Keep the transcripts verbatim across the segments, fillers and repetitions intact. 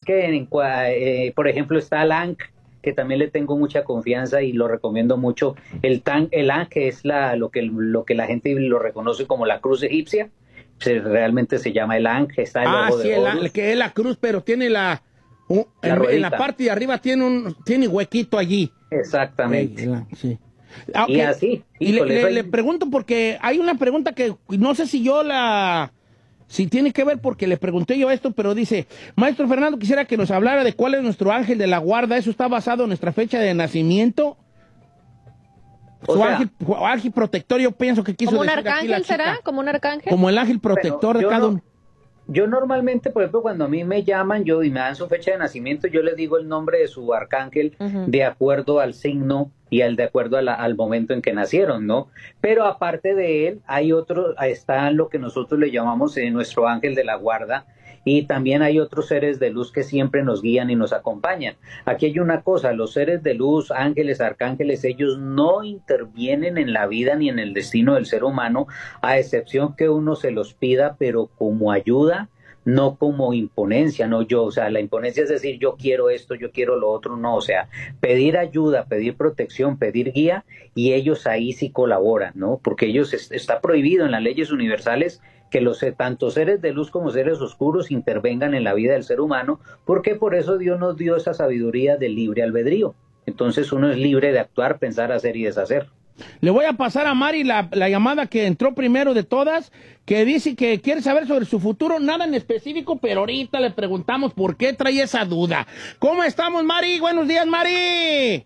que, en, eh, por ejemplo, está el Ankh, que también le tengo mucha confianza y lo recomiendo mucho. El, tan, el Ankh es la, lo, que, lo que la gente lo reconoce como la cruz egipcia. Se, realmente se llama el Ankh. Está el ah, ojo sí, de el, Horus. que es la cruz, pero tiene la... Uh, la en, en la parte de arriba tiene un tiene huequito allí. Exactamente. Eh, sí. Ah, okay. Y así. Y le, le, le pregunto porque hay una pregunta que no sé si yo la... Si tiene que ver porque le pregunté yo esto, pero dice, Maestro Fernando, quisiera que nos hablara de cuál es nuestro ángel de la guarda. ¿Eso está basado en nuestra fecha de nacimiento? O Su sea, ángel, ángel protector, yo pienso que quiso ¿Como un decir aquí arcángel la chica. será? ¿Como un arcángel? Como el ángel protector de yo cada no- uno. Yo normalmente, por ejemplo, cuando a mí me llaman yo y me dan su fecha de nacimiento, yo les digo el nombre de su arcángel Ujú. de acuerdo al signo y al de acuerdo a la- al momento en que nacieron, ¿no? Pero aparte de él, hay otro, está lo que nosotros le llamamos eh, nuestro ángel de la guarda, y también hay otros seres de luz que siempre nos guían y nos acompañan. Aquí hay una cosa, los seres de luz, ángeles, arcángeles, ellos no intervienen en la vida ni en el destino del ser humano, a excepción que uno se los pida, pero como ayuda, no como imponencia, no yo, o sea, la imponencia es decir, yo quiero esto, yo quiero lo otro, no, o sea, pedir ayuda, pedir protección, pedir guía, y ellos ahí sí colaboran, ¿no? Porque ellos, es, está prohibido en las leyes universales que los tanto seres de luz como seres oscuros intervengan en la vida del ser humano, porque por eso Dios nos dio esa sabiduría del libre albedrío. Entonces uno es libre de actuar, pensar, hacer y deshacer. Le voy a pasar a Mari la, la llamada que entró primero de todas, que dice que quiere saber sobre su futuro, nada en específico, pero ahorita le preguntamos por qué trae esa duda. ¿Cómo estamos, Mari? Buenos días, Mari.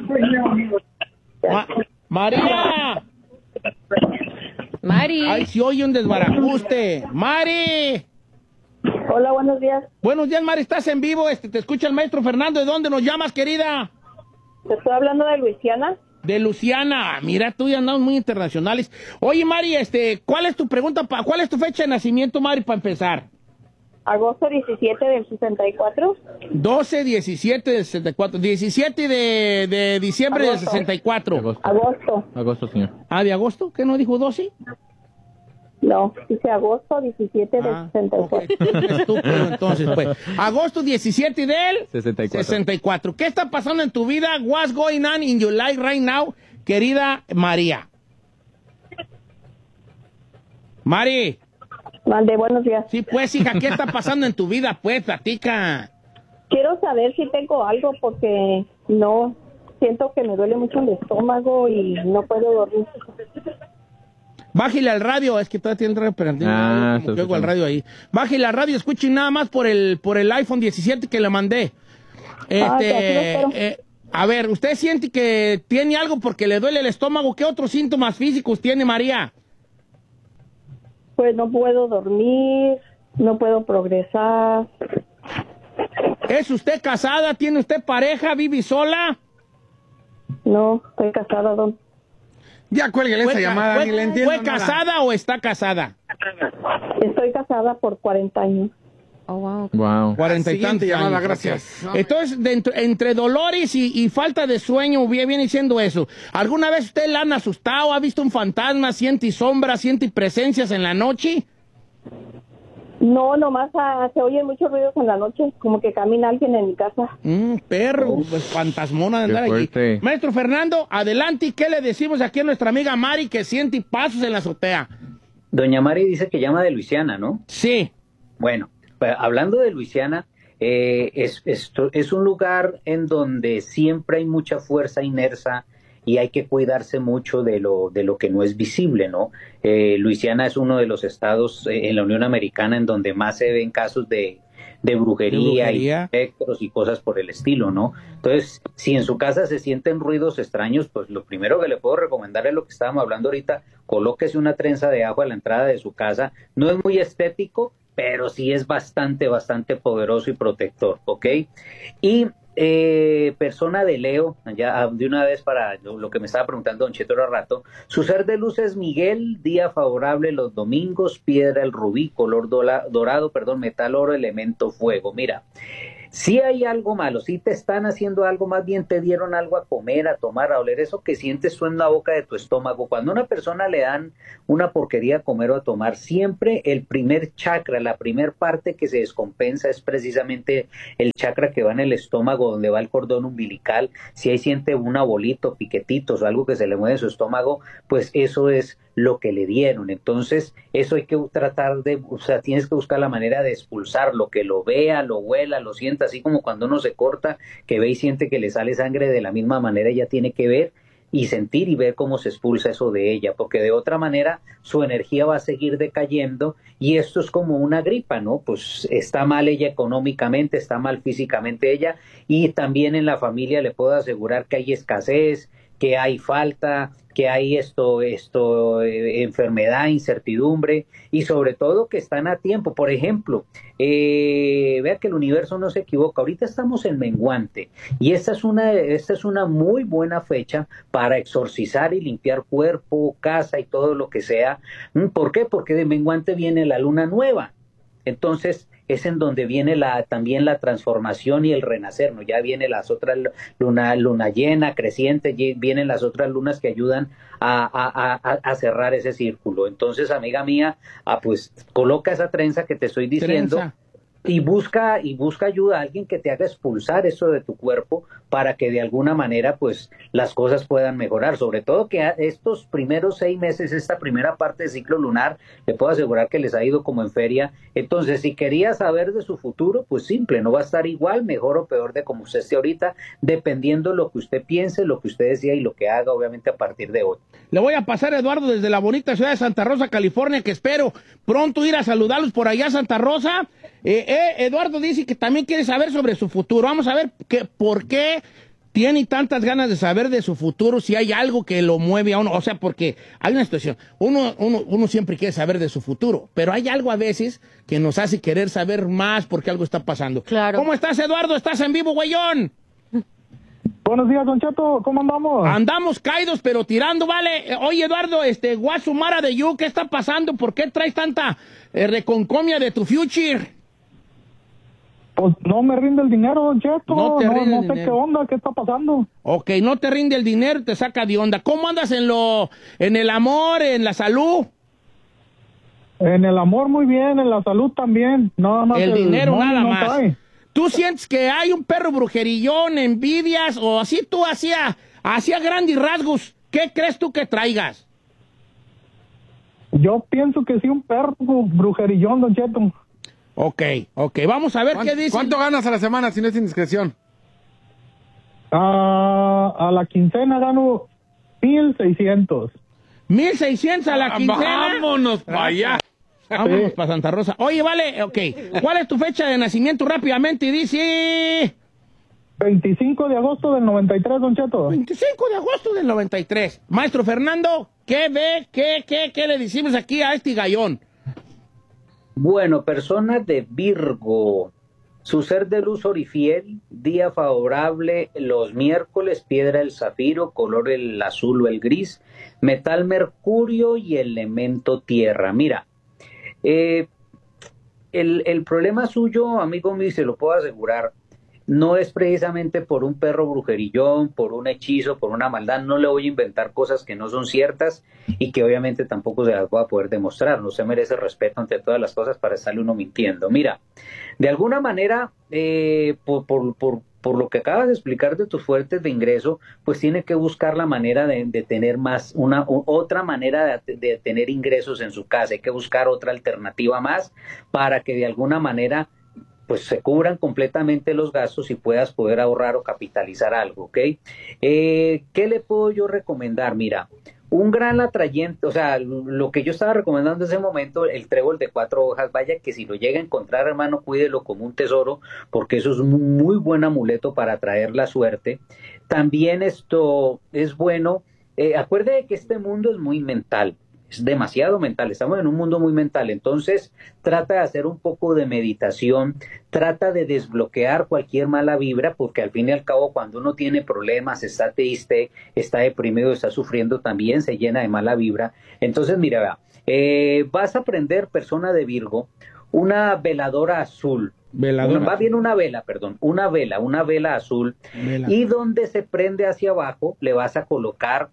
Ma- María. Mari. Ay, si oye un desbarajuste. Mari. Hola, buenos días. Buenos días, Mari, estás en vivo, este, te escucha el maestro Fernando. ¿De dónde nos llamas, querida? Te estoy hablando de Luisiana. De Luciana. Mira, tú y andamos muy internacionales. Oye, Mari, este, ¿cuál es tu pregunta? Pa, ¿Cuál es tu fecha de nacimiento, Mari, para empezar? Agosto diecisiete del sesenta y cuatro. doce, diecisiete del sesenta y cuatro. diecisiete de, de diciembre Agosto. del sesenta y cuatro. Agosto. Agosto. Agosto, señor. Ah, ¿de agosto? ¿Qué no dijo doce? No, dice agosto diecisiete del Ah, sesenta y ok. cuatro. Estúpido, entonces, pues. Agosto diecisiete del sesenta y cuatro. sesenta y cuatro. ¿Qué está pasando en tu vida? What's going on in your life right now, querida María? Mari. Mande, buenos días. Sí, pues, hija, ¿qué está pasando en tu vida? Pues, platica. Quiero saber si tengo algo porque no siento que me duele mucho el estómago y no puedo dormir. Bájale al radio, es que todavía tiene el radio prendido. Ah, como está que oigo al escuchando. radio ahí. Bájale al radio, escuchen nada más por el por el iPhone diecisiete que le mandé. Este, Ah, ya, aquí lo espero. eh, a ver, ¿usted siente que tiene algo porque le duele el estómago? ¿Qué otros síntomas físicos tiene, María? Pues no puedo dormir, no puedo progresar. ¿Es usted casada? ¿Tiene usted pareja? ¿Vive sola? No, estoy casada, don. Ya cuélguele esa ¿Fue, llamada, fue- ni le entiendo ¿fue nada. casada o está casada? Estoy casada por cuarenta años. Oh, wow. Wow. Cuarenta y Siguiente tantos llamada, años, gracias. ok. Entonces, dentro- entre dolores y, y falta de sueño, bien- viene siendo eso. ¿Alguna vez usted la han asustado? ¿Ha visto un fantasma? ¿Siente sombras? ¿Siente presencias en la noche? No, nomás ah, se oyen muchos ruidos en la noche, como que camina alguien en mi casa. Mm, perro, pues fantasmona de Qué andar allí. fuerte. Maestro Fernando, adelante. ¿Y qué le decimos aquí a nuestra amiga Mari que siente pasos en la azotea? Doña Mari dice que llama de Luisiana, ¿no? Sí. Bueno, pues, hablando de Luisiana, eh, es, esto, es un lugar en donde siempre hay mucha fuerza inercia y hay que cuidarse mucho de lo, de lo que no es visible, ¿no? Eh, Luisiana es uno de los estados eh, en la Unión Americana en donde más se ven casos de, de brujería, De brujería. y espectros y cosas por el estilo, ¿no? Entonces, si en su casa se sienten ruidos extraños, pues lo primero que le puedo recomendar es lo que estábamos hablando ahorita, colóquese una trenza de ajo a la entrada de su casa. No es muy estético, pero sí es bastante, bastante poderoso y protector, ¿ok? Y eh, persona de Leo, ya de una vez para lo, lo que me estaba preguntando don Cheto hace rato, su ser de luz es Miguel, día favorable los domingos, piedra el rubí, color dola, dorado, perdón, metal oro, elemento fuego. Mira, Si hay algo malo, si te están haciendo algo, más bien te dieron algo a comer, a tomar, a oler, eso que sientes tú en la boca de tu estómago. Cuando a una persona le dan una porquería a comer o a tomar, siempre el primer chakra, la primer parte que se descompensa es precisamente el chakra que va en el estómago, donde va el cordón umbilical. Si ahí siente una bolita, piquetitos o algo que se le mueve en su estómago, pues eso es lo que le dieron. Entonces, eso hay que tratar de, o sea, tienes que buscar la manera de expulsarlo, que lo vea, lo huela, lo sienta, así como cuando uno se corta, que ve y siente que le sale sangre, de la misma manera ella tiene que ver y sentir y ver cómo se expulsa eso de ella, porque de otra manera su energía va a seguir decayendo y esto es como una gripa, ¿no? Pues está mal ella económicamente, está mal físicamente ella y también en la familia le puedo asegurar que hay escasez, que hay falta, que hay esto, esto, eh, enfermedad, incertidumbre y sobre todo que están a tiempo. Por ejemplo, eh, vea que el universo no se equivoca. Ahorita estamos en menguante y esta es una, esta es una muy buena fecha para exorcizar y limpiar cuerpo, casa y todo lo que sea. ¿Por qué? Porque de menguante viene la luna nueva. Entonces, es en donde viene la, también la transformación y el renacer, ¿no? Ya vienen las otras luna, luna llena, creciente, vienen las otras lunas que ayudan a, a, a, a cerrar ese círculo. Entonces, amiga mía, ah, pues coloca esa trenza que te estoy diciendo. Trenza. Y busca, y busca ayuda a alguien que te haga expulsar eso de tu cuerpo para que de alguna manera pues las cosas puedan mejorar, sobre todo que estos primeros seis meses, esta primera parte del ciclo lunar, le puedo asegurar que les ha ido como en feria. Entonces, si quería saber de su futuro, pues simple, no va a estar igual, mejor o peor de como usted esté ahorita, dependiendo lo que usted piense, lo que usted decida y lo que haga, obviamente, a partir de hoy. Le voy a pasar a Eduardo desde la bonita ciudad de Santa Rosa, California, que espero pronto ir a saludarlos por allá a Santa Rosa. Eh, eh, Eduardo dice que también quiere saber sobre su futuro. Vamos a ver que, por qué tiene tantas ganas de saber de su futuro, si hay algo que lo mueve a uno. O sea, porque hay una situación, uno, uno, uno siempre quiere saber de su futuro, pero hay algo a veces que nos hace querer saber más porque algo está pasando. Claro. ¿Cómo estás, Eduardo? ¿Estás en vivo, güeyón? Buenos días, Don Cheto, ¿cómo andamos? Andamos caídos, pero tirando, vale. Oye, Eduardo, este, Guasumara de You, ¿qué está pasando? ¿Por qué traes tanta eh, reconcomia de tu future? Pues no me rinde el dinero, Don Cheto. No te rinde no, el no sé dinero. qué onda, qué está pasando. Ok, no te rinde el dinero, te saca de onda. ¿Cómo andas en lo, en el amor, en la salud? En el amor muy bien, en la salud también. Nada más el, el dinero nada no más. Cae. ¿Tú sientes que hay un perro brujerillón, envidias, o así tú hacía, hacía grandes rasgos? ¿Qué crees tú que traigas? Yo pienso que sí, un perro brujerillón, Don Cheto. Ok, ok, vamos a ver qué dice. ¿Cuánto ganas a la semana si no es indiscreción? Uh, a la quincena gano mil seiscientos. ¿Mil seiscientos a la quincena? Vámonos para allá. Vámonos sí. para Santa Rosa. Oye, vale, ok. ¿Cuál es tu fecha de nacimiento rápidamente? Y dice... veinticinco de agosto del noventa y tres, Don Cheto. veinticinco de agosto del noventa y tres. Maestro Fernando, ¿qué ve? ¿Qué, qué, qué le decimos aquí a este gallón? Bueno, persona de Virgo, su ser de luz orifiel, día favorable los miércoles, piedra el zafiro, color el azul o el gris, metal mercurio y elemento tierra. Mira, eh, el, el problema suyo, amigo mío, se lo puedo asegurar, no es precisamente por un perro brujerillón, por un hechizo, por una maldad. No le voy a inventar cosas que no son ciertas y que obviamente tampoco se las voy a poder demostrar. No se merece respeto ante todas las cosas para estarle uno mintiendo. Mira, de alguna manera, eh, por, por, por, por lo que acabas de explicar de tus fuentes de ingreso, pues tiene que buscar la manera de, de tener más, una otra manera de, de tener ingresos en su casa. Hay que buscar otra alternativa más para que de alguna manera pues se cubran completamente los gastos y puedas poder ahorrar o capitalizar algo, ¿ok? Eh, ¿qué le puedo yo recomendar? Mira, un gran atrayente, o sea, lo que yo estaba recomendando en ese momento, el trébol de cuatro hojas, vaya que si lo llega a encontrar, hermano, cuídelo como un tesoro, porque eso es un muy buen amuleto para atraer la suerte. También esto es bueno, eh, acuerde que este mundo es muy mental. Es demasiado mental, estamos en un mundo muy mental, entonces trata de hacer un poco de meditación, trata de desbloquear cualquier mala vibra, porque al fin y al cabo cuando uno tiene problemas, está triste, está deprimido, está sufriendo, también se llena de mala vibra. Entonces mira, eh, vas a aprender, persona de Virgo, una veladora azul, Veladora. Más bien una vela, perdón, una vela, una vela azul. Vela. Y donde se prende hacia abajo, le vas a colocar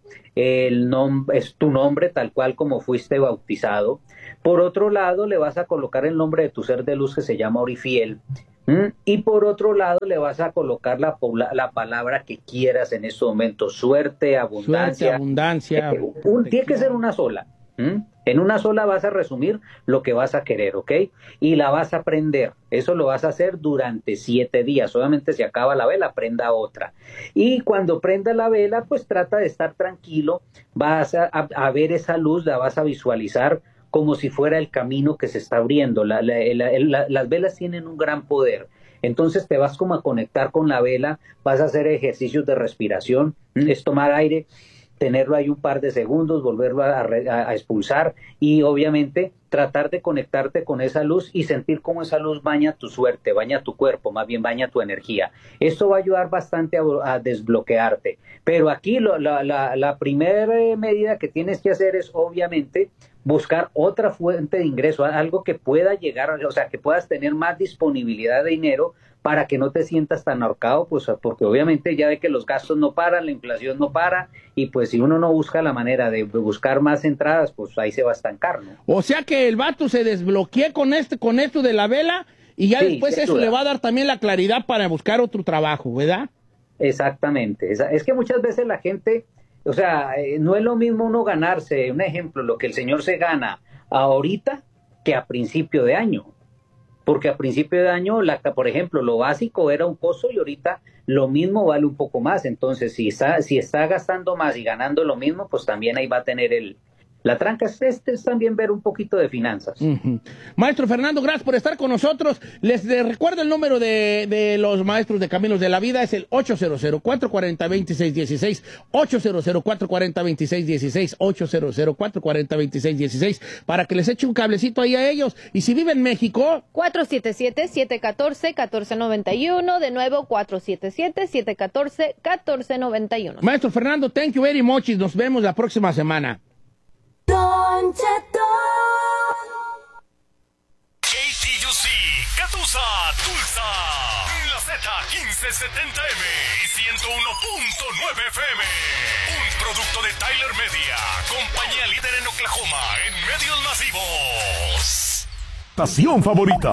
el nombre, es tu nombre tal cual como fuiste bautizado. Por otro lado, le vas a colocar el nombre de tu ser de luz que se llama Orifiel. ¿Mm? Y por otro lado, le vas a colocar la, la palabra que quieras en este momento. Suerte, abundancia. Suerte, abundancia. Eh, un, tiene que ser una sola. ¿Mm? En una sola vas a resumir lo que vas a querer, ¿ok? Y la vas a prender. Eso lo vas a hacer durante siete días. Solamente se acaba la vela, prenda otra. Y cuando prenda la vela, pues trata de estar tranquilo. Vas a, a, a ver esa luz, la vas a visualizar como si fuera el camino que se está abriendo. La, la, la, la, las velas tienen un gran poder. Entonces te vas como a conectar con la vela, vas a hacer ejercicios de respiración, es tomar aire, tenerlo ahí un par de segundos, volverlo a, a, a expulsar y obviamente tratar de conectarte con esa luz y sentir cómo esa luz baña tu suerte, baña tu cuerpo, más bien baña tu energía. Esto va a ayudar bastante a, a desbloquearte. Pero aquí lo, la, la, la primera medida que tienes que hacer es obviamente buscar otra fuente de ingreso, algo que pueda llegar, o sea, que puedas tener más disponibilidad de dinero para que no te sientas tan ahorcado, pues porque obviamente ya ve que los gastos no paran, la inflación no para, y pues si uno no busca la manera de buscar más entradas, pues ahí se va a estancar, ¿no? O sea que el vato se desbloquea con este, con esto de la vela, y ya sí, después eso duda. Le va a dar también la claridad para buscar otro trabajo, ¿verdad? Exactamente, es que muchas veces la gente, o sea, no es lo mismo uno ganarse, un ejemplo, lo que el señor se gana ahorita que a principio de año. Porque a principio de año, la, por ejemplo, lo básico era un costo y ahorita lo mismo vale un poco más. Entonces, si está, si está gastando más y ganando lo mismo, pues también ahí va a tener el... La tranca es, este, es también ver un poquito de finanzas. Uh-huh. Maestro Fernando, gracias por estar con nosotros. Les de, recuerdo el número de, de los maestros de Caminos de la Vida, es el ocho cero cero, cuatro cuatro cero, dos seis uno seis, ocho cero cero, cuatro cuatro cero, dos seis uno seis, ocho cero cero, cuatro cuatro cero, dos seis uno seis, para que les eche un cablecito ahí a ellos. Y si vive en México... cuatro siete siete, siete uno cuatro, uno cuatro nueve uno, de nuevo cuatro siete siete, siete uno cuatro, uno cuatro nueve uno. Maestro Fernando, thank you very much y nos vemos la próxima semana. Don Cheto. K T U C, Catusa, Tulsa, la Z quince setenta M y ciento uno punto nueve F M. Un producto de Tyler Media, compañía líder en Oklahoma en medios masivos. Estación favorita.